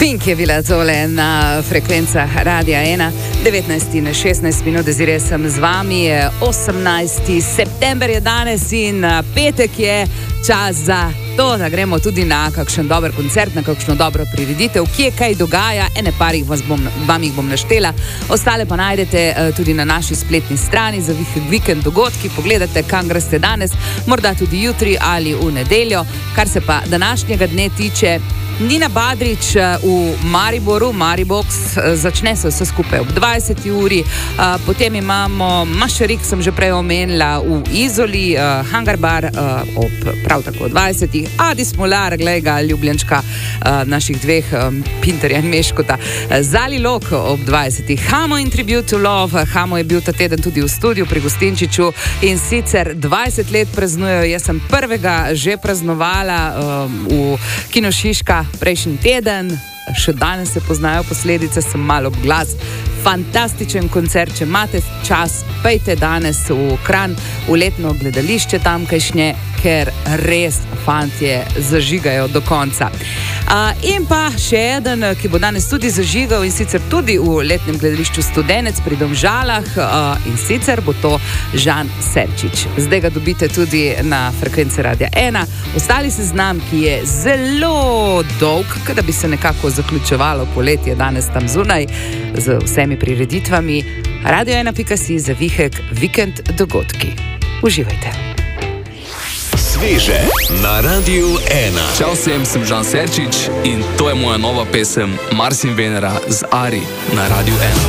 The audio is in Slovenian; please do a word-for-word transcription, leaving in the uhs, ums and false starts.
Pink je bila tole na frekvencah Radia ena, devetnajst in šestnajst minut, zdaj sem z vami, osemnajsti september je danes in petek je čas za to, da gremo tudi na kakšen dober koncert, na kakšno dobro prireditev, kje kaj dogaja, ene par jih vas bom, vam jih bom naštela, ostale pa najdete tudi na naši spletni strani za vikend dogodki, pogledate, kam greste danes, morda tudi jutri ali v nedeljo. Kar se pa današnjega dne tiče, Nina Badrič v Mariboru, Maribox, začne se vse skupaj ob dvajseti uri, potem imamo Mašarik, sem že prej omenila, v Izoli, Hangar Bar ob prav tako dvajsetih, Adi Smolar, glej ga, ljubljenčka naših dveh, Pinterja in Meškota, Zali Lok ob dvajsetih, Hamo in Tribute to Love, Hamo je bil ta teden tudi v studiu pri Gostinčiču in sicer dvajset let praznujejo, jaz sem prvega že praznovala v Kino Šiška prejšnji teden, še danes se poznajo posledice, sem malo ob glas. Fantastičen koncert, če imate čas, pejte danes v Kranj, v letno gledališče tamkajšnje, ker res fantje zažigajo do konca. Uh, in pa še eden, ki bo danes tudi zažigal, in sicer tudi v letnem gledališču Studenec pri Domžalah, uh, in sicer bo to Žan Serčič. Zdaj ga dobite tudi na frekvenci Radia ena. Ostali seznam, ki je zelo dolg, da bi se nekako zaključevalo poletje danes tam zunaj z vsemi prireditvami. radio ena pika si za vihek vikend dogodki. Uživajte. Sveže na Radiu ena. Čau vsem, sem Žan Serčič in to je moja nova pesem Mars in Venera z Ari na Radiu ena.